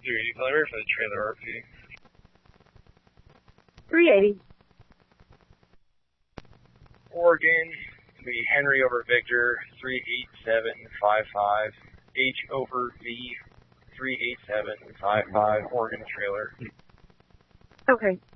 380 delivery for the trailer RP. 380. Oregon, to be Henry over Victor, 38755. H over V, 38755, Oregon trailer. Okay.